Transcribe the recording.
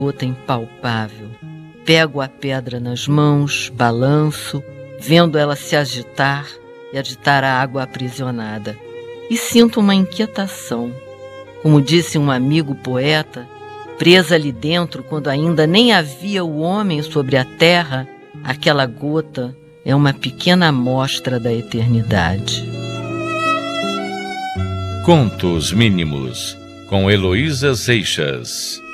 gota impalpável. Pego a pedra nas mãos, balanço, vendo ela se agitar e agitar a água aprisionada. E sinto uma inquietação. Como disse um amigo poeta, presa ali dentro quando ainda nem havia o homem sobre a terra, aquela gota é uma pequena amostra da eternidade. Contos Mínimos, com Heloísa Seixas.